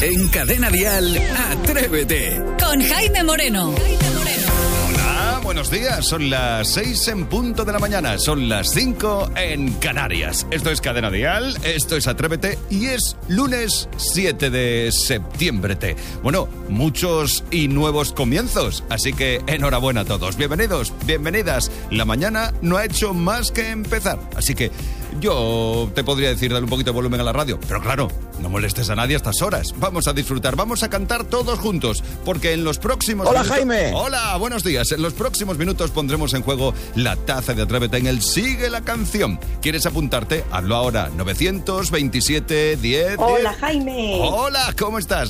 En Cadena Dial, Atrévete. Con Jaime Moreno. Hola, buenos días. Son las 6 en punto de la mañana. Son las 5 en Canarias. Esto es Cadena Dial, esto es Atrévete y es lunes 7 de septiembre. Bueno, muchos y nuevos comienzos, así que enhorabuena a todos. Bienvenidos, bienvenidas. La mañana no ha hecho más que empezar, así que yo te podría decir darle un poquito de volumen a la radio, pero claro, no molestes a nadie a estas horas. Vamos a disfrutar, vamos a cantar todos juntos, porque en los próximos ¡Hola, minutos... Jaime! ¡Hola, buenos días! En los próximos minutos pondremos en juego la taza de Atrévete en el Sigue la Canción. ¿Quieres apuntarte? Hazlo ahora. 927 10 Hola, Jaime. Hola, ¿cómo estás?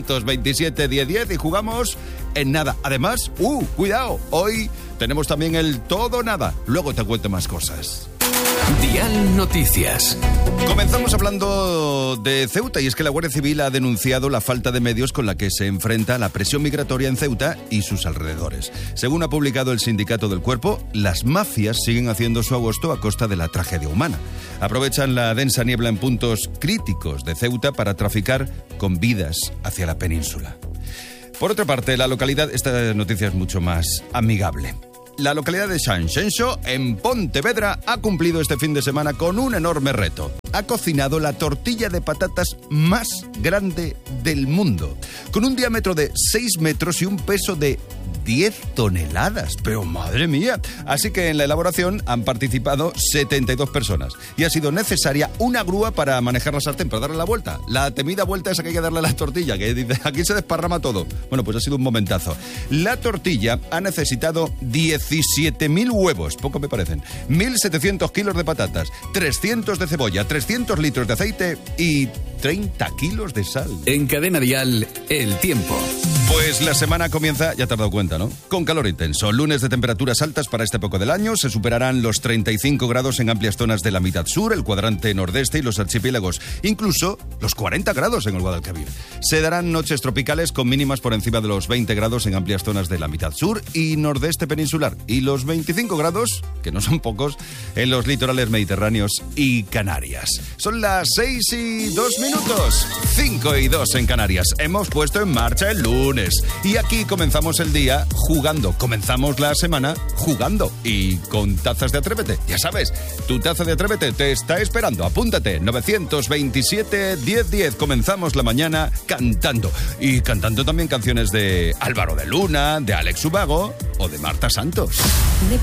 927 10 y jugamos en nada. Además, cuidado, hoy tenemos también el todo o nada. Luego te cuento más cosas. Dial Noticias. Comenzamos hablando de Ceuta, y es que la Guardia Civil ha denunciado la falta de medios con la que se enfrenta la presión migratoria en Ceuta y sus alrededores. Según ha publicado el Sindicato del Cuerpo, las mafias siguen haciendo su agosto a costa de la tragedia humana. Aprovechan la densa niebla en puntos críticos de Ceuta para traficar con vidas hacia la península. Por otra parte, la localidad, esta noticia es mucho más amigable. La localidad de Sanxenxo, en Pontevedra, ha cumplido este fin de semana con un enorme reto. Ha cocinado la tortilla de patatas más grande del mundo, con un diámetro de 6 metros y un peso de 10 toneladas. ¡Pero madre mía! Así que en la elaboración han participado 72 personas y ha sido necesaria una grúa para manejar la sartén, para darle la vuelta. La temida vuelta esa que hay que darle a la tortilla, que dice, aquí se desparrama todo. Bueno, pues ha sido un momentazo. La tortilla ha necesitado 17.000 huevos, poco me parecen, 1.700 kilos de patatas, 300 de cebolla, 300 litros de aceite y 30 kilos de sal. En Cadena Dial, el tiempo. Pues la semana comienza, ya te has dado cuenta, ¿no? Con calor intenso. Lunes de temperaturas altas para este época del año. Se superarán los 35 grados en amplias zonas de la mitad sur, el cuadrante nordeste y los archipiélagos. Incluso los 40 grados en el Guadalquivir. Se darán noches tropicales con mínimas por encima de los 20 grados en amplias zonas de la mitad sur y nordeste peninsular. Y los 25 grados, que no son pocos, en los litorales mediterráneos y Canarias. Son las 6 y 2 minutos. 5 y 2 en Canarias. Hemos puesto en marcha el lunes. Y aquí comenzamos el día jugando. Comenzamos la semana jugando. Y con tazas de Atrévete. Ya sabes, tu taza de Atrévete te está esperando. Apúntate. 927 10. Comenzamos la mañana cantando. Y cantando también canciones de Álvaro de Luna, de Alex Ubago o de Marta Santos.